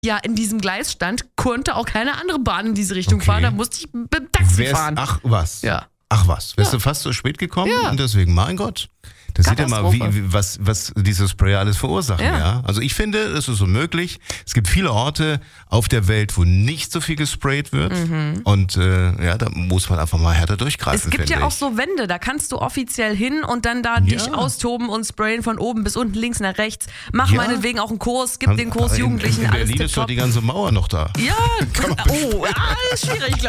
ja in diesem Gleis stand, konnte auch keine andere Bahn in diese Richtung Okay. fahren. Da musste ich mit dem Taxi fahren. Ach was. Ja. Ach was. Wärst du fast so spät gekommen? Ja. Und deswegen, mein Gott. Das sieht ja mal, was diese Sprayer alles verursachen. Ja. Also ich finde, es ist unmöglich. Es gibt viele Orte auf der Welt, wo nicht so viel gesprayt wird. Und da muss man einfach mal härter durchgreifen. Es gibt ja auch so Wände, da kannst du offiziell hin und dann da dich austoben und sprayen von oben bis unten, links nach rechts. Mach meinetwegen auch einen Kurs, gib den Kurs Jugendlichen, in alles Berlin ist doch tipptopp. die ganze Mauer noch da. Ja, ist schwierig, glaube ich.